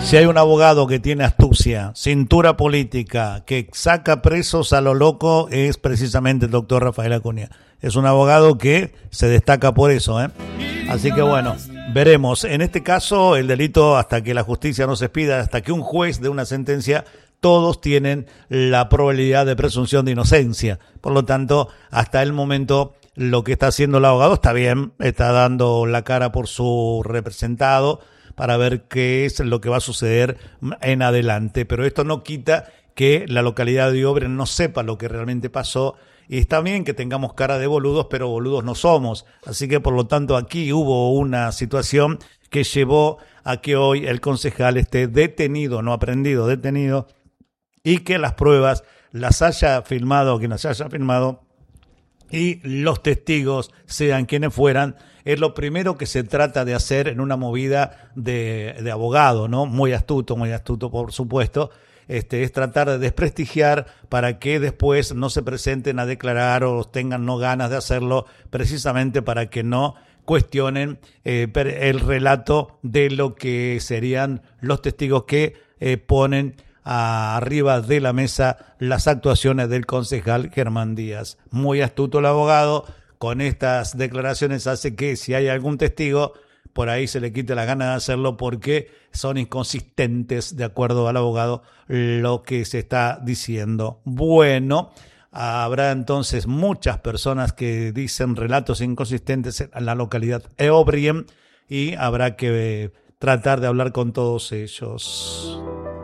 Si hay un abogado que tiene astucia, cintura política, que saca presos a lo loco, es precisamente el doctor Rafael Acuña. Es un abogado que se destaca por eso, ¿eh? Así que bueno, veremos. En este caso, el delito, hasta que la justicia no se expida, hasta que un juez dé una sentencia, todos tienen la probabilidad de presunción de inocencia. Por lo tanto, hasta el momento, lo que está haciendo el abogado está bien, está dando la cara por su representado para ver qué es lo que va a suceder en adelante. Pero esto no quita que la localidad de Obre no sepa lo que realmente pasó. Y está bien que tengamos cara de boludos, pero boludos no somos. Así que, por lo tanto, aquí hubo una situación que llevó a que hoy el concejal esté detenido, no aprendido, detenido, y que las pruebas las haya filmado, quien las haya filmado, y los testigos sean quienes fueran. Es lo primero que se trata de hacer en una movida de abogado, ¿no? Muy astuto, por supuesto. Es tratar de desprestigiar para que después no se presenten a declarar o tengan no ganas de hacerlo, precisamente para que no cuestionen el relato de lo que serían los testigos que ponen arriba de la mesa las actuaciones del concejal Germán Díaz. Muy astuto el abogado, con estas declaraciones hace que si hay algún testigo, por ahí se le quite la gana de hacerlo porque son inconsistentes, de acuerdo al abogado, lo que se está diciendo. Bueno, habrá entonces muchas personas que dicen relatos inconsistentes en la localidad de Obrien y habrá que tratar de hablar con todos ellos.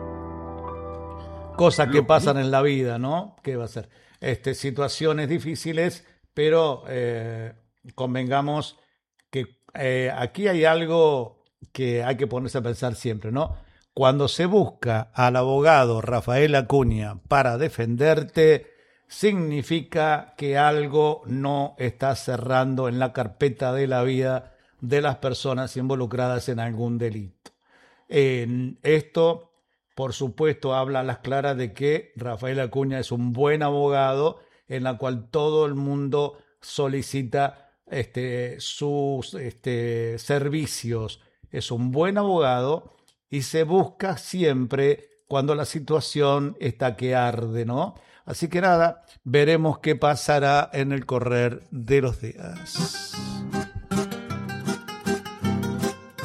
Cosas que pasan en la vida, ¿no? ¿Qué va a ser? Situaciones difíciles, pero convengamos que aquí hay algo que hay que ponerse a pensar siempre, ¿no? Cuando se busca al abogado Rafael Acuña para defenderte, significa que algo no está cerrando en la carpeta de la vida de las personas involucradas en algún delito. Esto, por supuesto, habla a las claras de que Rafael Acuña es un buen abogado en la cual todo el mundo solicita sus servicios. Es un buen abogado y se busca siempre cuando la situación está que arde, ¿no? Así que nada, veremos qué pasará en el correr de los días.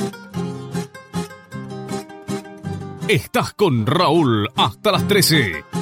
Estás con Raúl hasta las 13.